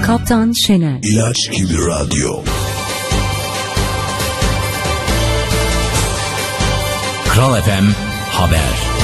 Kaptan Şener. İlaç gibi radyo. Kral FM Haber.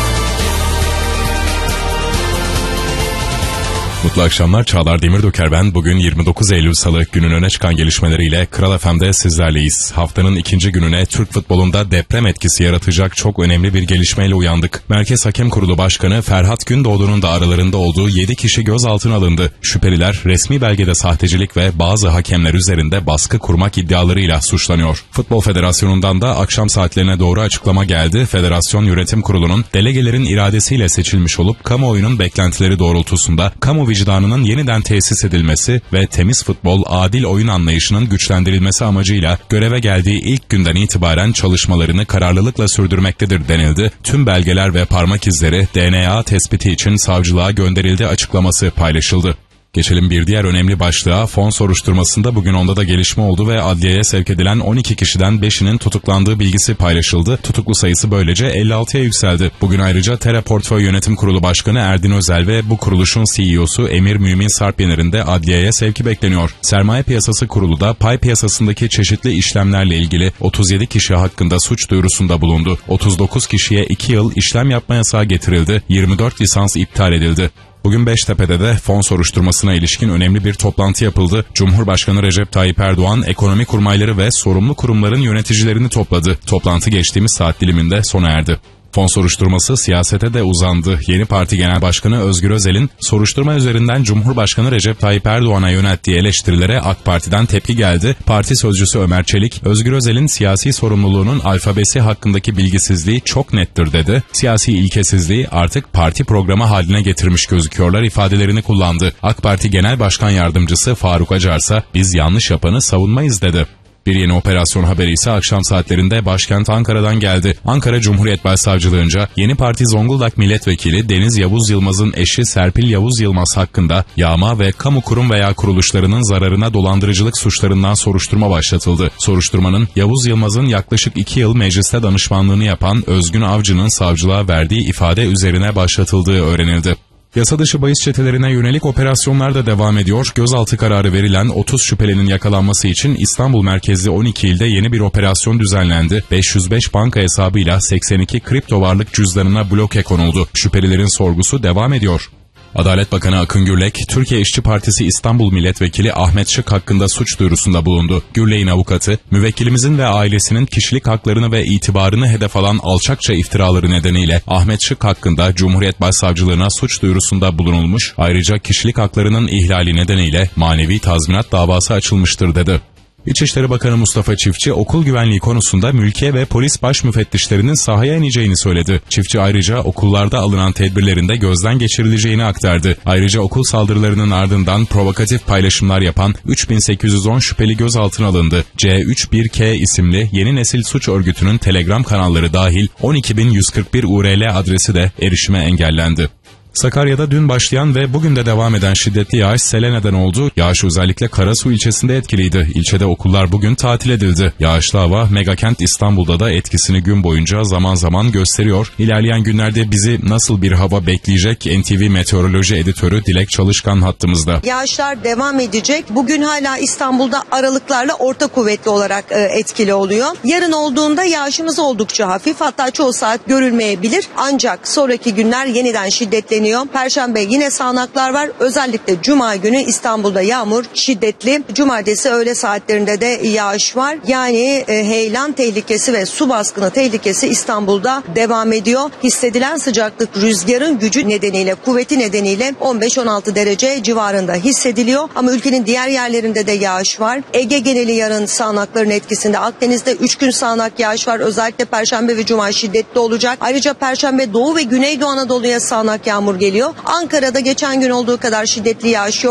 Mutlu akşamlar, Çağlar Demirdöker ben. Bugün 29 Eylül Salı, günün öne çıkan gelişmeleriyle Kral FM'de sizlerleyiz. Haftanın ikinci gününe Türk futbolunda deprem etkisi yaratacak çok önemli bir gelişmeyle uyandık. Merkez Hakem Kurulu Başkanı Ferhat Gündoğdu'nun da aralarında olduğu 7 kişi gözaltına alındı. Şüpheliler resmi belgede sahtecilik ve bazı hakemler üzerinde baskı kurmak iddialarıyla suçlanıyor. Futbol Federasyonu'ndan da akşam saatlerine doğru açıklama geldi. Federasyon Yönetim Kurulu'nun delegelerin iradesiyle seçilmiş olup kamuoyunun beklentileri doğrultusunda kamu vicdanının yeniden tesis edilmesi ve temiz futbol, adil oyun anlayışının güçlendirilmesi amacıyla göreve geldiği ilk günden itibaren çalışmalarını kararlılıkla sürdürmektedir denildi. Tüm belgeler ve parmak izleri DNA tespiti için savcılığa gönderildi açıklaması paylaşıldı. Geçelim bir diğer önemli başlığa. Fon soruşturmasında bugün onda da gelişme oldu ve adliyeye sevk edilen 12 kişiden 5'inin tutuklandığı bilgisi paylaşıldı. Tutuklu sayısı böylece 56'ya yükseldi. Bugün ayrıca TERA Portföy Yönetim Kurulu Başkanı Erdin Özel ve bu kuruluşun CEO'su Emir Mümin Sarpyener'in de adliyeye sevki bekleniyor. Sermaye Piyasası Kurulu da pay piyasasındaki çeşitli işlemlerle ilgili 37 kişi hakkında suç duyurusunda bulundu. 39 kişiye 2 yıl işlem yapma yasağı getirildi. 24 lisans iptal edildi. Bugün Beştepe'de de fon soruşturmasına ilişkin önemli bir toplantı yapıldı. Cumhurbaşkanı Recep Tayyip Erdoğan, ekonomi kurmayları ve sorumlu kurumların yöneticilerini topladı. Toplantı geçtiğimiz saat diliminde sona erdi. Fon soruşturması siyasete de uzandı. Yeni Parti Genel Başkanı Özgür Özel'in soruşturma üzerinden Cumhurbaşkanı Recep Tayyip Erdoğan'a yönelttiği eleştirilere AK Parti'den tepki geldi. Parti sözcüsü Ömer Çelik, Özgür Özel'in siyasi sorumluluğunun alfabesi hakkındaki bilgisizliği çok nettir dedi. Siyasi ilkesizliği artık parti programı haline getirmiş gözüküyorlar ifadelerini kullandı. AK Parti Genel Başkan Yardımcısı Faruk Acarsa, biz yanlış yapanı savunmayız dedi. Bir yeni operasyon haberi ise akşam saatlerinde başkent Ankara'dan geldi. Ankara Cumhuriyet Başsavcılığınca Yeni Parti Zonguldak Milletvekili Deniz Yavuz Yılmaz'ın eşi Serpil Yavuz Yılmaz hakkında yağma ve kamu kurum veya kuruluşlarının zararına dolandırıcılık suçlarından soruşturma başlatıldı. Soruşturmanın Yavuz Yılmaz'ın yaklaşık 2 yıl mecliste danışmanlığını yapan Özgün Avcı'nın savcılığa verdiği ifade üzerine başlatıldığı öğrenildi. Yasa dışı bahis çetelerine yönelik operasyonlar da devam ediyor. Gözaltı kararı verilen 30 şüphelinin yakalanması için İstanbul merkezli 12 ilde yeni bir operasyon düzenlendi. 505 banka hesabıyla 82 kripto varlık cüzdanına bloke konuldu. Şüphelilerin sorgusu devam ediyor. Adalet Bakanı Akın Gürlek, Türkiye İşçi Partisi İstanbul Milletvekili Ahmet Şık hakkında suç duyurusunda bulundu. Gürlek'in avukatı, müvekkilimizin ve ailesinin kişilik haklarını ve itibarını hedef alan alçakça iftiraları nedeniyle Ahmet Şık hakkında Cumhuriyet Başsavcılığına suç duyurusunda bulunulmuş, ayrıca kişilik haklarının ihlali nedeniyle manevi tazminat davası açılmıştır dedi. İçişleri Bakanı Mustafa Çiftçi, okul güvenliği konusunda mülkiye ve polis baş müfettişlerinin sahaya ineceğini söyledi. Çiftçi ayrıca okullarda alınan tedbirlerin de gözden geçirileceğini aktardı. Ayrıca okul saldırılarının ardından provokatif paylaşımlar yapan 3810 şüpheli gözaltına alındı. C31K isimli yeni nesil suç örgütünün Telegram kanalları dahil 12.141 URL adresi de erişime engellendi. Sakarya'da dün başlayan ve bugün de devam eden şiddetli yağış sele neden oldu. Yağış özellikle Karasu ilçesinde etkiliydi. İlçede okullar bugün tatil edildi. Yağışlı hava megakent İstanbul'da da etkisini gün boyunca zaman zaman gösteriyor. İlerleyen günlerde bizi nasıl bir hava bekleyecek? NTV Meteoroloji Editörü Dilek Çalışkan hattımızda. Yağışlar devam edecek. Bugün hala İstanbul'da aralıklarla orta kuvvetli olarak etkili oluyor. Yarın olduğunda yağışımız oldukça hafif, hatta çoğu saat görülmeyebilir. Ancak sonraki günler yeniden şiddetleniyor. Perşembe yine sağanaklar var. Özellikle Cuma günü İstanbul'da yağmur şiddetli. Cumartesi öğle saatlerinde de yağış var. Yani heyelan tehlikesi ve su baskını tehlikesi İstanbul'da devam ediyor. Hissedilen sıcaklık rüzgarın gücü nedeniyle, kuvveti nedeniyle 15-16 derece civarında hissediliyor. Ama ülkenin diğer yerlerinde de yağış var. Ege geneli yarın sağanakların etkisinde. Akdeniz'de 3 gün sağanak yağış var. Özellikle Perşembe ve Cuma şiddetli olacak. Ayrıca Perşembe Doğu ve Güneydoğu Anadolu'ya sağanak yağmur geliyor. Ankara'da geçen gün olduğu kadar şiddetli yağış yok.